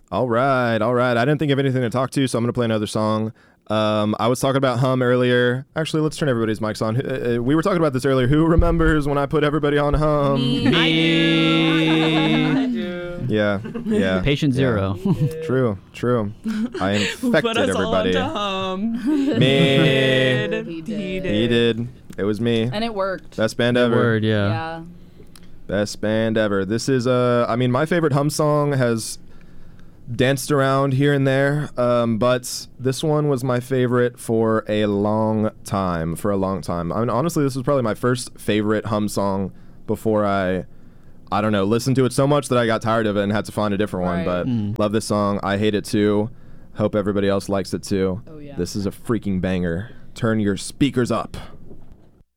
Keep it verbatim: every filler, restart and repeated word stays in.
All right, all right. I didn't think of anything to talk to, so I'm going to play another song. Um, I was talking about Hum earlier. Actually, let's turn everybody's mics on. Uh, we were talking about this earlier. Who remembers when I put everybody on Hum? Me. Me. I do. Yeah, yeah. Patient yeah. zero. True, true. I infected put us everybody. All onto Hum. Me. He did. He did. He did. It was me. And it worked. Best band ever. Word, yeah. Yeah. Best band ever. This is, uh, I mean, my favorite Hum song has danced around here and there, um, but this one was my favorite for a long time, for a long time. I mean, honestly, this was probably my first favorite Hum song before I, I don't know, listened to it so much that I got tired of it and had to find a different Right. one, but Mm. love this song. I hate it too. Hope everybody else likes it too. Oh, yeah. This is a freaking banger. Turn your speakers up.